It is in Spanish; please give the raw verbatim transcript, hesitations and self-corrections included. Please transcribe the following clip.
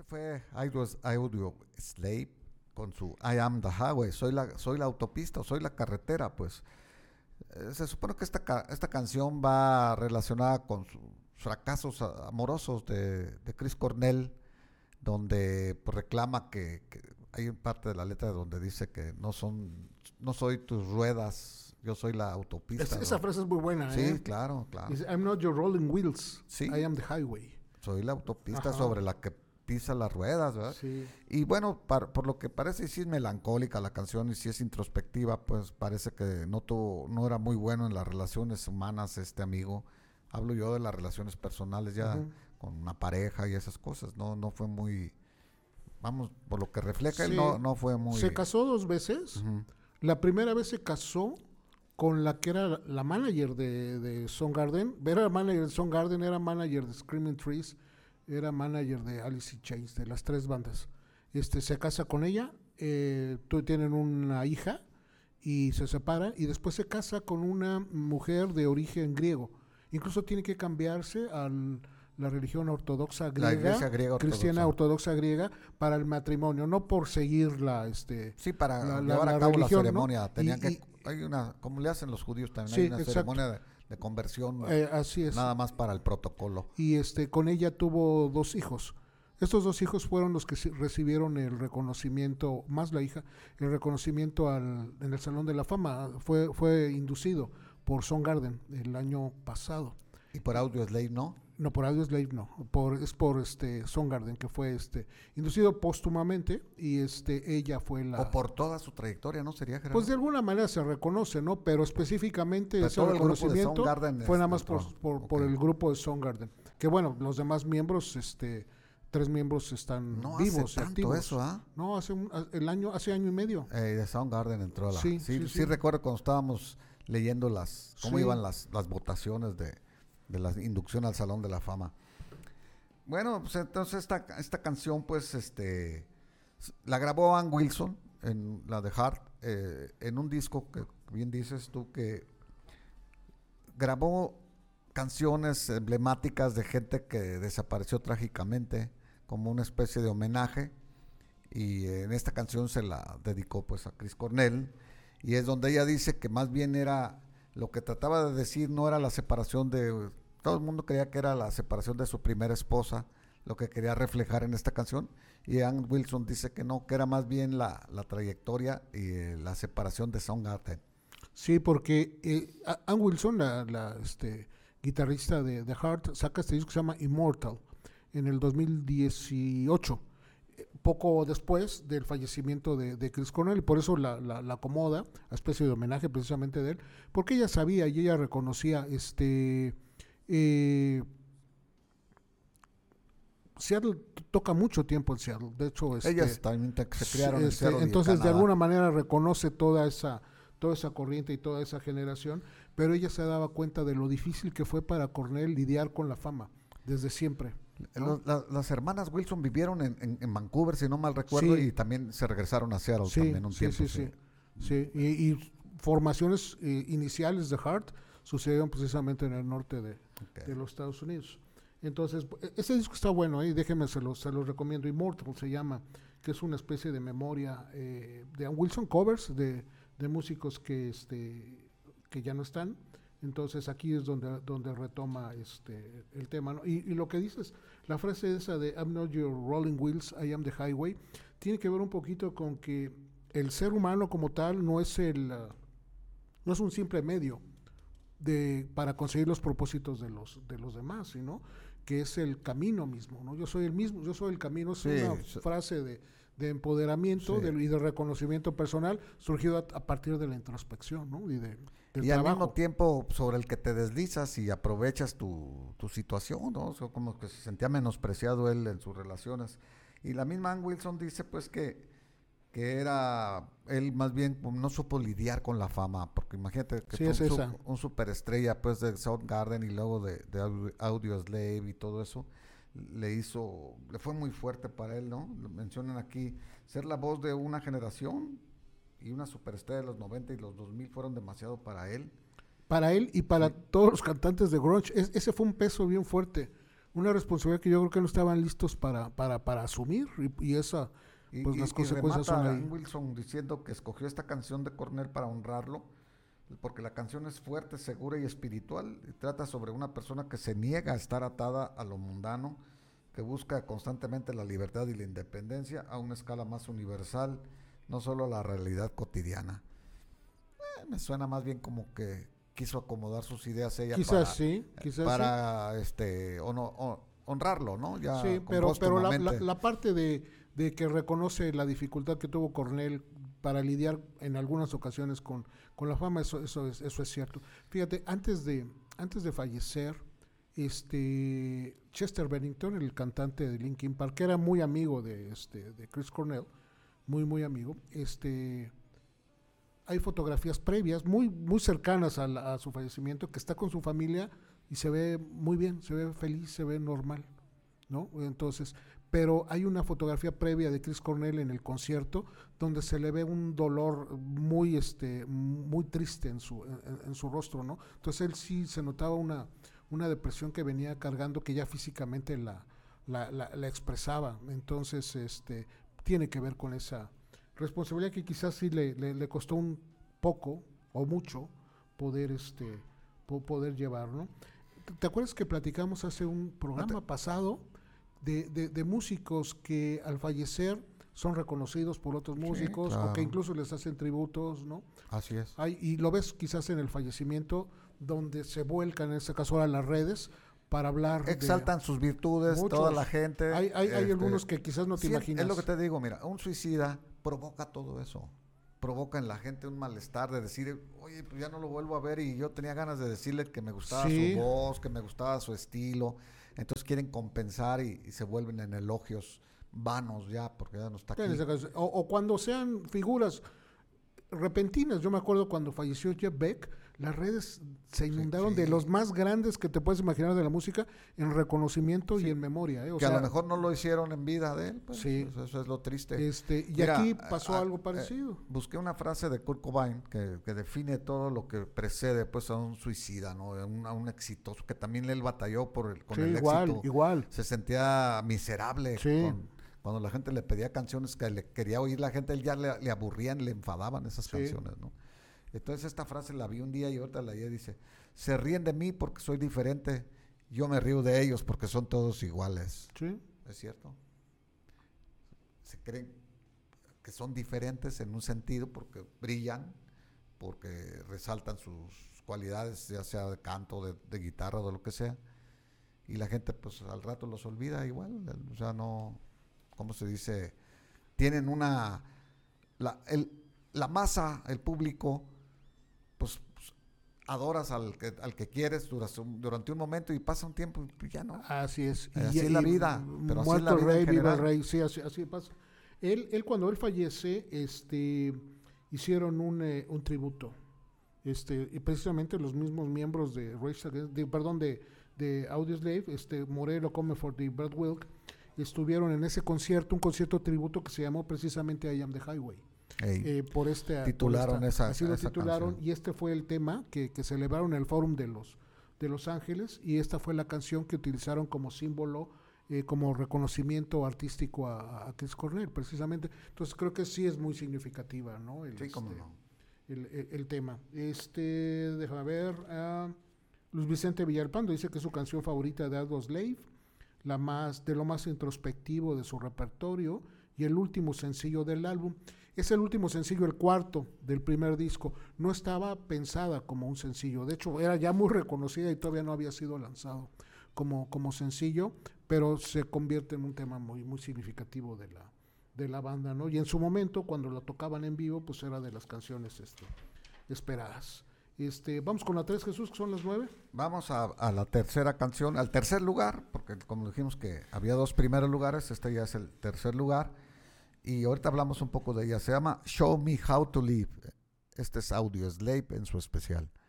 Este fue Audio, Audio Slave con su I Am the Highway, soy la, soy la autopista, soy la carretera, pues. Eh, se supone que esta, ca- esta canción va relacionada con sus fracasos a- amorosos de, de Chris Cornell, donde pues, reclama que, que hay un parte de la letra donde dice que no son, no soy tus ruedas, yo soy la Es- autopista, esa ¿no? frase es muy buena, Sí, ¿eh? claro, claro. Dice, I'm not your rolling wheels, Sí. I am the highway. Soy la autopista Ajá. sobre la que pisa las ruedas, ¿verdad? Sí. Y bueno, par- por lo que parece, sí es melancólica la canción y sí es introspectiva, pues parece que no tuvo, no era muy bueno en las relaciones humanas este amigo. Hablo yo de las relaciones personales ya Ujú. con una pareja y esas cosas. No, no fue muy, vamos, por lo que refleja él, Sí. no, no fue muy. Se casó dos veces. Ujú. La primera vez se casó con la que era la manager de, de Soundgarden. Era manager de Soundgarden, era manager de Screaming Trees, era manager de Alice in Chains, de las tres bandas. Este, se casa con ella, eh, tu- tienen una hija y se separa y después se casa con una mujer de origen griego. Incluso tiene que cambiarse a la religión ortodoxa La griega, iglesia griega cristiana ortodoxa. ortodoxa griega, para el matrimonio, no por seguir la, este, Sí, para la- la- llevar a la cabo religión, la ¿no? ceremonia. Tenían Y- que, y- hay una, como le hacen los judíos también, Sí, hay una exacto. ceremonia de, de conversión, Eh, así es. nada más para el protocolo. Y este, con ella tuvo dos hijos. Estos dos hijos fueron los que se- recibieron el reconocimiento, más la hija, el reconocimiento al, en el Salón de la Fama. Fue, fue inducido por Soundgarden el año pasado. Y por Audio Slave, ¿no? No, por Audioslave no, por, es por este Soundgarden, que fue este inducido póstumamente, y este ella fue la... O por toda su trayectoria, ¿no sería, Gerardo? Pues de alguna manera se reconoce, ¿no? Pero específicamente Pero ese todo el grupo de reconocimiento Soundgarden fue es nada más por, dentro. por, por Ok. el grupo de Soundgarden. Que bueno, los demás miembros, este, tres miembros están No vivos hace y tanto activos. eso, ¿ah? No, hace un, a- el año, hace año y medio. Eh, de Soundgarden entró a la... Sí, Sí, sí, sí, sí. recuerdo cuando estábamos leyendo las... cómo Sí. iban las, las votaciones de, de la inducción al Salón de la Fama. Bueno, pues entonces esta, esta canción, pues, este... s- la grabó Ann Wilson, en la de Heart, eh, en un disco que bien dices tú que grabó canciones emblemáticas de gente que desapareció trágicamente como una especie de homenaje, y en esta canción se la dedicó pues a Chris Cornell, y es donde ella dice que más bien era lo que trataba de decir, no era la separación de, todo el mundo creía que era la separación de su primera esposa lo que quería reflejar en esta canción, y Ann Wilson dice que no, que era más bien la, la trayectoria y eh, la separación de Soundgarden. Sí, porque eh, A- Ann Wilson, la, la, este, guitarrista de The Heart, saca este disco que se llama Immortal en el dos mil dieciocho, eh, poco después del fallecimiento de, de Chris Cornell, y por eso la, la, la acomoda, a especie de homenaje precisamente de él, porque ella sabía y ella reconocía, este, eh, Seattle t- toca mucho tiempo en Seattle, de hecho, este, Ellas también te- se criaron en este, Seattle y en entonces de Canadá. alguna manera reconoce toda esa toda esa corriente y toda esa generación, pero ella se daba cuenta de lo difícil que fue para Cornell lidiar con la fama desde siempre, ¿no? Los- la- las hermanas Wilson vivieron en, en- en Vancouver, si no mal recuerdo, Sí. y también se regresaron a Seattle Sí, también un sí, tiempo. sí, sí, sí. Y, y formaciones eh, iniciales de Heart sucedieron precisamente en el norte de, Ok. de los Estados Unidos. Entonces, e- ese disco está bueno, ahí déjenme, se los, se los recomiendo. Immortal se llama, que es una especie de memoria eh, de Ann Wilson, covers de, de músicos que, este, que ya no están. Entonces aquí es donde, donde retoma este, el tema, ¿no? Y, y lo que dices, la frase esa de I'm not your rolling wheels, I am the highway, tiene que ver un poquito con que el ser humano como tal no es el uh, no es un simple medio de para conseguir los propósitos de los de los demás, sino que es el camino mismo, ¿no? Yo soy el mismo, yo soy el camino, es Sí, una so- frase de, de empoderamiento Sí. de- y de reconocimiento personal surgido a, a partir de la introspección, ¿no? Y de, del Y al trabajo. mismo tiempo sobre el que te deslizas y aprovechas tu, tu situación, ¿no? O sea, como que se sentía menospreciado él en sus relaciones. Y la misma Ann Wilson dice pues que, que era, él más bien pues, no supo lidiar con la fama, porque imagínate que Sí, fue es un, su- esa. un superestrella pues de Soundgarden y luego de, de Audio- Audioslave y todo eso, le hizo, le fue muy fuerte para él, ¿no? Lo mencionan aquí, ser la voz de una generación y una superestrella de los noventa y los dos mil fueron demasiado para él. Para él y para Sí. todos los cantantes de grunge, es- ese fue un peso bien fuerte, una responsabilidad que yo creo que no estaban listos para, para, para asumir, y, y esa, pues y, las y, consecuencias y remata son ahí. Wilson diciendo que escogió esta canción de Cornell para honrarlo, porque la canción es fuerte, segura y espiritual, y trata sobre una persona que se niega a estar atada a lo mundano, que busca constantemente la libertad y la independencia a una escala más universal, no solo a la realidad cotidiana. Eh, me suena más bien como que quiso acomodar sus ideas ella Quizás para, sí, quizás para este, ono- o- honrarlo, ¿no? Ya sí. Sí, con pero, pero la, la, póstumamente. la parte de, de que reconoce la dificultad que tuvo Cornell para lidiar en algunas ocasiones con, con la fama, eso, eso, es, eso es cierto. Fíjate, antes de, antes de fallecer, este Chester Bennington, el cantante de Linkin Park, que era muy amigo de, este, de Chris Cornell, muy, muy amigo, este... hay fotografías previas muy muy cercanas a, la, a, su fallecimiento, que está con su familia y se ve muy bien, se ve feliz, se ve normal, ¿no? Entonces, pero hay una fotografía previa de Chris Cornell en el concierto donde se le ve un dolor muy este muy triste en su en, en su rostro, ¿no? Entonces él sí se notaba una una depresión que venía cargando, que ya físicamente la la, la, la expresaba. Entonces, este tiene que ver con esa responsabilidad que quizás sí le, le, le costó un poco o mucho poder este po poder llevar, ¿no? ¿Te acuerdas que platicamos hace un programa pasado de, de, de músicos que al fallecer son reconocidos por otros músicos, sí, claro, o que incluso les hacen tributos, ¿no? Así es. Hay, y lo ves quizás en el fallecimiento, donde se vuelcan, en este caso ahora, las redes para hablar. Exaltan de sus virtudes, muchos, toda la gente. Hay, hay, este, hay algunos que quizás no te sí, imaginas. Es lo que te digo, mira, un suicida provoca todo eso. Provoca en la gente un malestar de decir, oye, pues ya no lo vuelvo a ver, y yo tenía ganas de decirle que me gustaba sí. su voz, que me gustaba su estilo. Entonces quieren compensar y, y se vuelven en elogios vanos ya, porque ya no está aquí. O, o cuando sean figuras repentinas. Yo me acuerdo cuando falleció Jeff Beck, las redes se inundaron sí, sí. de los más grandes que te puedes imaginar de la música en reconocimiento sí. y en memoria. ¿eh? O que sea, a lo mejor no lo hicieron en vida de él, pues, sí. eso, eso es lo triste. Este, y Mira, aquí pasó a, algo parecido. Eh, busqué una frase de Kurt Cobain que, que define todo lo que precede pues a un suicida, ¿no? A un, a un exitoso, que también él batalló por el, con sí, el igual, éxito. Igual. Se sentía miserable sí. con, cuando la gente le pedía canciones que le quería oír, la gente él ya le, le aburrían, le enfadaban esas sí. canciones, ¿no? Entonces esta frase la vi un día y ahorita la leí, dice, se ríen de mí porque soy diferente, yo me río de ellos porque son todos iguales. Sí. ¿Es cierto? Se creen que son diferentes en un sentido porque brillan, porque resaltan sus cualidades, ya sea de canto, de, de guitarra o de lo que sea, y la gente pues al rato los olvida igual, o sea, no, ¿cómo se dice? Tienen una, la, el, la masa, el público, pues, pues adoras al que, al que quieres durante un, durante un momento y pasa un tiempo y ya no. Así es. Eh, así y, es la vida. Pero así muerto es la vida rey, viva el rey, sí, así, así pasa. Él, él cuando él fallece, este, hicieron un, eh, un tributo. Este, y precisamente los mismos miembros de Rage Against, de, perdón, de, de Audioslave, este, Morello, Comerford y Brad Wilk, estuvieron en ese concierto, un concierto tributo que se llamó precisamente I Am the Highway. Eh, por este titularon por esta, esa, así lo esa titularon canción. Y este fue el tema que, que celebraron en el Fórum de los de Los Ángeles, y esta fue la canción que utilizaron como símbolo, eh, como reconocimiento artístico a, a Chris Cornell, precisamente. Entonces creo que sí es muy significativa, ¿no? El, sí, cómo este, no. el, el, el tema. Este, déjame ver, uh, Luis Vicente Villalpando dice que es su canción favorita de Audioslave, la más, de lo más introspectivo de su repertorio, y el último sencillo del álbum. Es el último sencillo, el cuarto del primer disco. No estaba pensada como un sencillo. De hecho, era ya muy reconocida y todavía no había sido lanzado como, como sencillo, pero se convierte en un tema muy, muy significativo de la, de la banda, ¿no? Y en su momento, cuando la tocaban en vivo, pues era de las canciones este, esperadas. Este, vamos con la tres, Jesús, que son las nueve. Vamos a, a la tercera canción, al tercer lugar, porque como dijimos que había dos primeros lugares, este ya es el tercer lugar. Y ahorita hablamos un poco de ella. Se llama Show Me How to Live. Este es Audioslave en su especial.